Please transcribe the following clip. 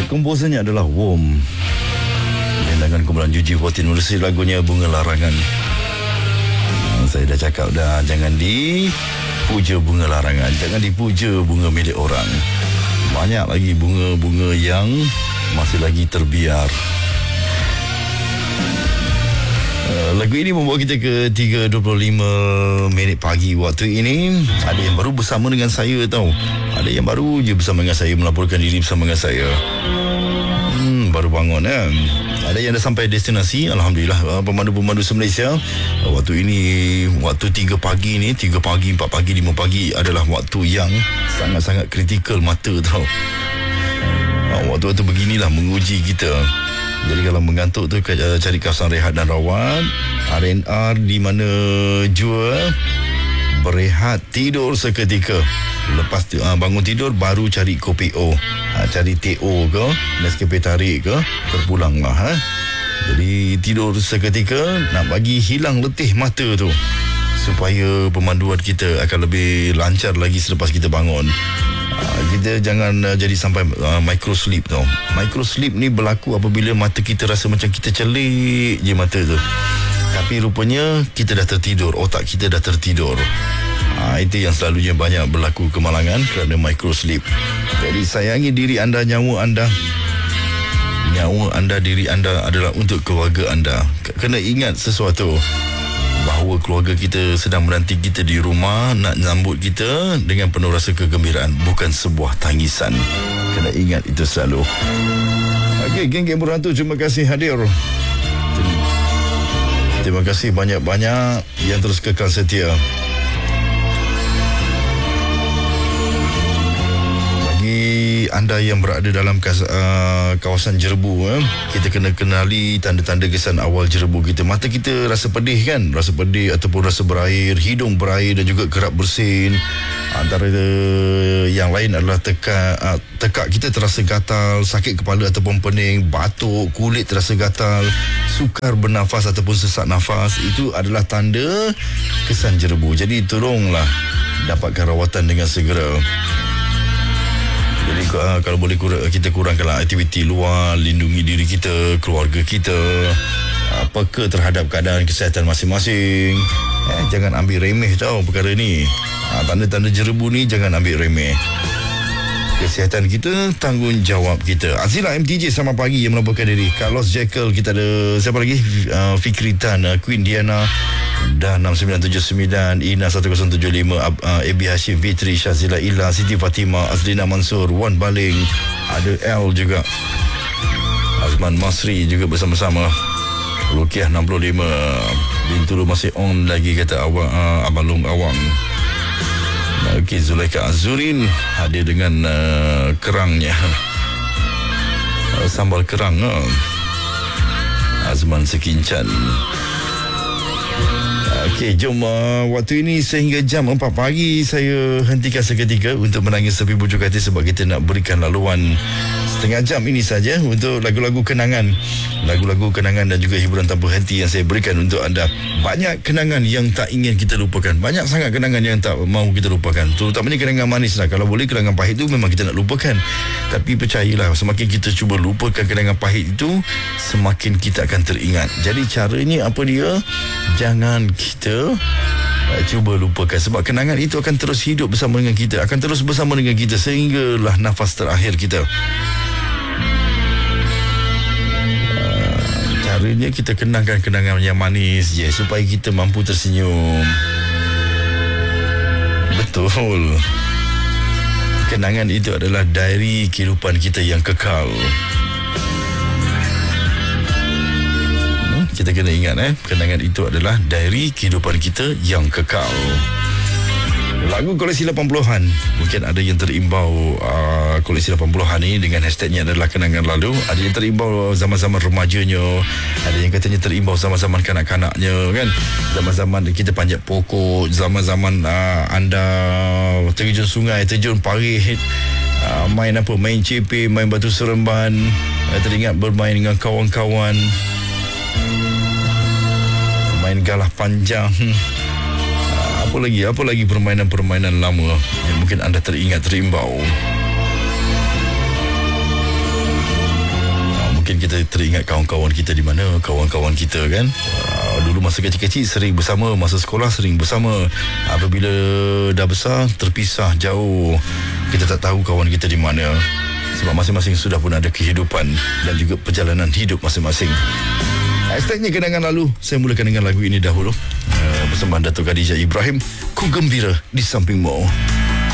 Komposernya adalah Wom. Bilangan kumpulan UG40 menulis lagunya Bunga Larangan. Saya dah cakap dah, jangan dipuja bunga larangan, jangan dipuja bunga milik orang. Banyak lagi bunga-bunga yang masih lagi terbiar. Lagu ini membawa kita ke 3.25 minit pagi waktu ini. Ada yang baru bersama dengan saya tau. Ada yang baru je bersama dengan saya, melaporkan diri bersama dengan saya. Baru bangun kan. Ada yang dah sampai destinasi, alhamdulillah. Pemandu-pemandu se-Malaysia. Waktu ini, waktu 3 pagi ni, 3 pagi, 4 pagi, 5 pagi adalah waktu yang sangat-sangat kritikal mata tau. Waktu-waktu beginilah menguji kita. Jadi kalau mengantuk tu cari kawasan rehat dan rawat. R&R di mana jua berehat, tidur seketika. Lepas tu, bangun tidur baru cari kopi O, cari TO ke, Nescafe tarik ke, terpulanglah. Jadi tidur seketika nak bagi hilang letih mata tu, supaya pemanduan kita akan lebih lancar lagi selepas kita bangun. Kita jangan jadi sampai micro sleep tau. Micro sleep ni berlaku apabila mata kita rasa macam kita celik je mata tu, tapi rupanya kita dah tertidur, otak kita dah tertidur. Itu yang selalunya banyak berlaku kemalangan kerana micro sleep. Jadi sayangi diri anda, nyawa anda. Nyawa anda, diri anda adalah untuk keluarga anda. Kena ingat sesuatu, bahawa keluarga kita sedang menanti kita di rumah, nak sambut kita dengan penuh rasa kegembiraan, bukan sebuah tangisan. Kena ingat itu selalu. Okey, geng-geng Berantu, terima kasih hadir. Terima kasih banyak-banyak yang terus kekal setia. Anda yang berada dalam kawasan Jerebu, kita kena kenali tanda-tanda kesan awal Jerebu kita. Mata kita rasa pedih kan, rasa pedih ataupun rasa berair, hidung berair dan juga kerap bersin. Antara yang lain adalah tekak kita terasa gatal, sakit kepala ataupun pening, batuk, kulit terasa gatal, sukar bernafas ataupun sesak nafas. Itu adalah tanda kesan Jerebu. Jadi tolonglah dapatkan rawatan dengan segera. Jadi kalau boleh kita kurangkanlah aktiviti luar, lindungi diri kita, keluarga kita, peka terhadap keadaan kesihatan masing-masing. Jangan ambil remeh tau perkara ni. Tanda-tanda Jerebu ni jangan ambil remeh. Kesihatan kita, tanggungjawab kita. Azila MTJ selamat pagi yang melaporkan diri. Carlos Jekyll, kita ada siapa lagi? Fikri Tan, Queen Diana dah 6979, Ina 1075, AB Hashim, Fitri, Syazila Ila, Siti Fatimah, Azlina Mansur, Wan Baling, ada L juga, Azman Masri juga bersama-sama, Rukiah 65, Bintulu masih on lagi kata Abang Long Awang. Okey, Zulaika Azurin hadir dengan kerangnya, sambal kerang. Azman Sekincan. Okey, jom waktu ini sehingga jam 4 pagi saya hentikan seketika untuk menangis tepi bujuk hati, sebab kita nak berikan laluan setengah jam ini saja untuk lagu-lagu kenangan. Lagu-lagu kenangan dan juga hiburan tanpa henti yang saya berikan untuk anda. Banyak kenangan yang tak ingin kita lupakan. Banyak sangat kenangan yang tak mahu kita lupakan. Terutamanya kenangan manis lah. Kalau boleh kenangan pahit itu memang kita nak lupakan. Tapi percayalah, semakin kita cuba lupakan kenangan pahit itu, semakin kita akan teringat. Jadi caranya apa dia? Jangan kita cuba lupakan, sebab kenangan itu akan terus hidup bersama dengan kita, akan terus bersama dengan kita sehinggalah nafas terakhir kita. Caranya kita kenangkan kenangan yang manis je, supaya kita mampu tersenyum. Betul, kenangan itu adalah diary kehidupan kita yang kekal. Kita kena ingat kenangan itu adalah diary kehidupan kita yang kekal. Lagu koleksi 80-an, mungkin ada yang terimbau koleksi 80-an ni dengan hashtagnya adalah kenangan lalu. Ada yang terimbau zaman-zaman remajanya, ada yang katanya terimbau zaman-zaman kanak-kanaknya kan, zaman-zaman kita panjat pokok, zaman-zaman anda terjun sungai, terjun parit, main main CP, main batu seremban, teringat bermain dengan kawan-kawan, main galah panjang. Apa lagi permainan-permainan lama yang mungkin anda teringat, terimbau. kita teringat kawan-kawan kita di mana, kawan-kawan kita kan. Dulu masa kecil-kecil sering bersama, masa sekolah sering bersama. Apabila dah besar, terpisah jauh. Kita tak tahu kawan kita di mana. Sebab masing-masing sudah pun ada kehidupan dan juga perjalanan hidup masing-masing. Hashtagnya kenangan lalu. Saya mulakan dengan lagu ini dahulu. Persembahan Datuk Khadijah Ibrahim, Ku Gembira di Sampingmu.